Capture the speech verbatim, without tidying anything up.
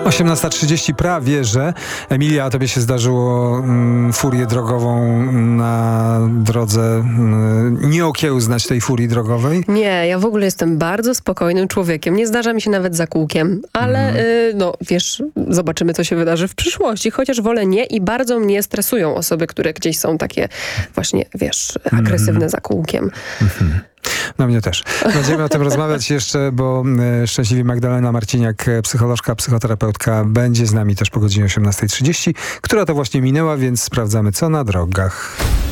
osiemnasta trzydzieści prawie, że. Emilia, a tobie się zdarzyło mm, furię drogową na drodze, mm, nie okiełznać tej furii drogowej? Nie, ja w ogóle jestem bardzo spokojnym człowiekiem. Nie zdarza mi się nawet za kółkiem, ale Mhm. y, no wiesz, zobaczymy, co się wydarzy w przyszłości, chociaż wolę nie i bardzo mnie stresują osoby, które gdzieś są takie właśnie, wiesz, agresywne za kółkiem. No mnie też. Będziemy o tym rozmawiać jeszcze, bo e, szczęśliwie Magdalena Marciniak, psycholożka, psychoterapeutka, będzie z nami też po godzinie osiemnasta trzydzieści, która to właśnie minęła, więc sprawdzamy, co na drogach.